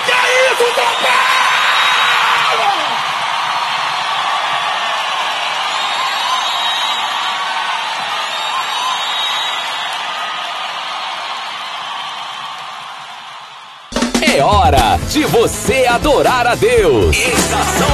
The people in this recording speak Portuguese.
que é isso, São É hora de você adorar a Deus. Estação